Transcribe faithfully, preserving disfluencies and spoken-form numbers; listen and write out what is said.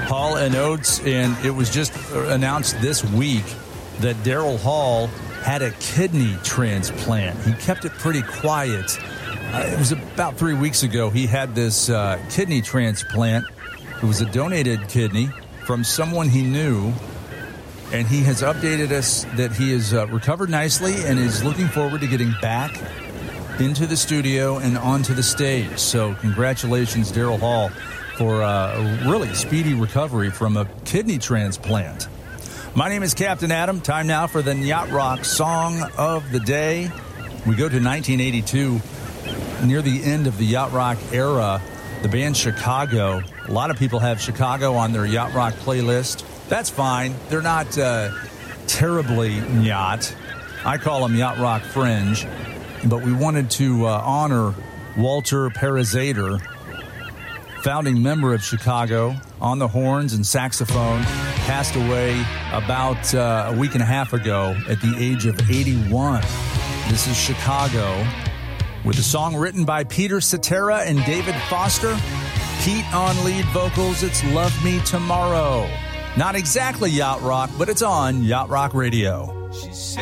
Hall and Oates, and it was just announced this week that Daryl Hall had a kidney transplant. He kept it pretty quiet. Uh, it was about three weeks ago he had this uh, kidney transplant. It was a donated kidney from someone he knew, and he has updated us that he has uh, recovered nicely and is looking forward to getting back into the studio and onto the stage. So congratulations, Daryl Hall, for uh, a really speedy recovery from a kidney transplant. My name is Captain Adam. Time now for the Yacht Rock Song of the Day. We go to nineteen eighty-two, near the end of the Yacht Rock era. The band Chicago. A lot of people have Chicago on their Yacht Rock playlist. That's fine. They're not uh, terribly yacht. I call them Yacht Rock Fringe. But we wanted to uh, honor Walter Parazader, founding member of Chicago, on the horns and saxophone. Passed away about uh, a week and a half ago at the age of eighty-one. This is Chicago with a song written by Peter Cetera and David Foster. Pete on lead vocals. It's Love Me Tomorrow. Not exactly yacht rock, but it's on Yacht Rock Radio. She said